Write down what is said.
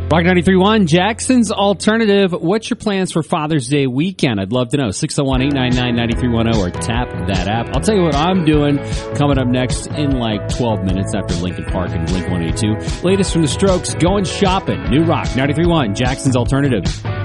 Rock 93.1, Jackson's Alternative. What's your plans for Father's Day weekend? I'd love to know. 601-899-9310 or tap that app. I'll tell you what I'm doing coming up next in like 12 minutes after Linkin Park and Blink-182. Latest from the Strokes, Going Shopping. New Rock 93.1, Jackson's Alternative.